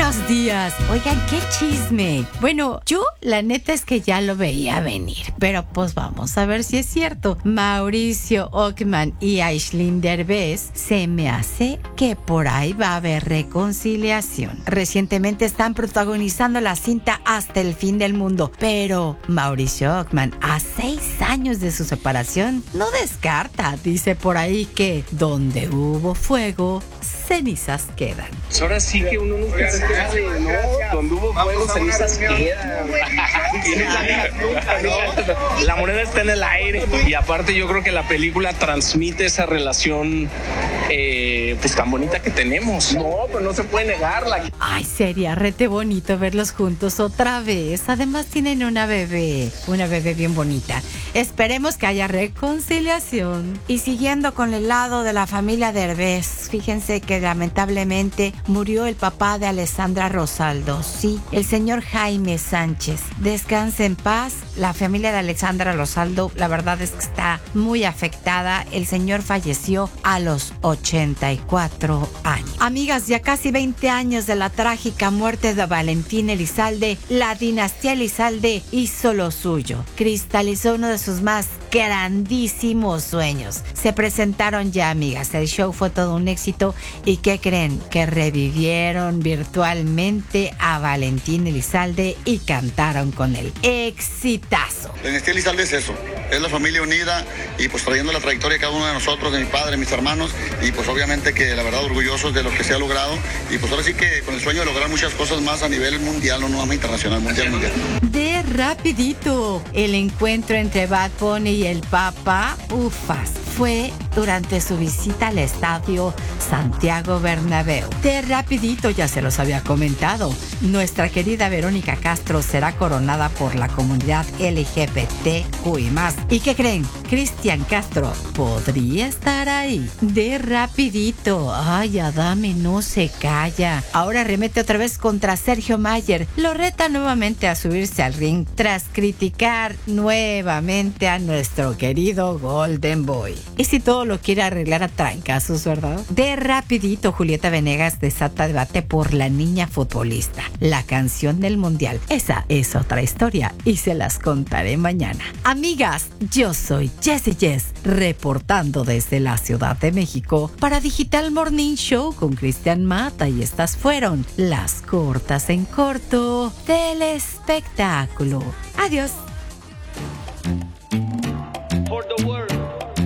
Buenos días. Oigan, qué chisme. Bueno, yo la neta es que ya lo veía venir, pero pues vamos a ver si es cierto. Mauricio Ockman y Aisling Derbez, se me hace que por ahí va a haber reconciliación. Recientemente están protagonizando la cinta Hasta el fin del mundo, pero Mauricio Ockman, a 6 años de su separación, no descarta. Dice por ahí que donde hubo fuego, cenizas quedan. Ahora sí que uno nunca sabe, ¿no? Donde hubo fuego, cenizas quedan. La moneda está en el aire. Y aparte yo creo que la película transmite esa relación pues tan bonita que tenemos. No, pues no se puede negarla. Ay, sería rete bonito verlos juntos otra vez. Además tienen una bebé bien bonita. Esperemos que haya reconciliación. Y siguiendo con el lado de la familia Derbez, fíjense que lamentablemente murió el papá de Alessandra Rosaldo. Sí, el señor Jaime Sánchez. Descanse en paz. La familia de Alessandra Rosaldo, la verdad es que está muy afectada. El señor falleció a los 84 años. Amigas, ya casi 20 años de la trágica muerte de Valentín Elizalde, la dinastía Elizalde hizo lo suyo. Cristalizó uno de sus más grandísimos sueños. Se presentaron ya, amigas. El show fue todo un éxito. ¿Y qué creen? Que revivieron virtualmente a Valentín Elizalde y cantaron con él. ¡Exitazo! La dinastía Elizalde es eso. Es la familia unida y pues trayendo la trayectoria de cada uno de nosotros, de mi padre, mis hermanos, y pues obviamente que la verdad orgullosos de lo que se ha logrado y pues ahora sí que con el sueño de lograr muchas cosas más a nivel mundial, no más internacional, mundial. De rapidito, el encuentro entre Bad Bunny y el Papa, ufas, fue durante su visita al estadio Santiago Bernabéu. De rapidito, ya se los había comentado, nuestra querida Verónica Castro será coronada por la comunidad LGBTQI+. ¿Y qué creen? Cristian Castro podría estar ahí. De rapidito. Ay, Adame no se calla. Ahora remete otra vez contra Sergio Mayer. Lo reta nuevamente a subirse al ring tras criticar nuevamente a nuestro querido Golden Boy. Y si todo lo quiere arreglar a trancazos, ¿verdad? De rapidito, Julieta Venegas desata debate por La Niña Futbolista, la canción del mundial. Esa es otra historia y se las contaré mañana. Amigas, yo soy Jessie Jess, reportando desde la Ciudad de México para Digital Morning Show con Cristian Mata, y estas fueron las cortas en corto del espectáculo. Adiós.